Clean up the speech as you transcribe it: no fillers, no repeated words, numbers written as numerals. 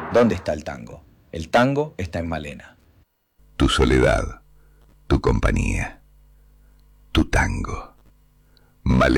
¿Dónde está el tango? El tango está en Malena. Tu soledad, tu compañía, tu tango. Malena.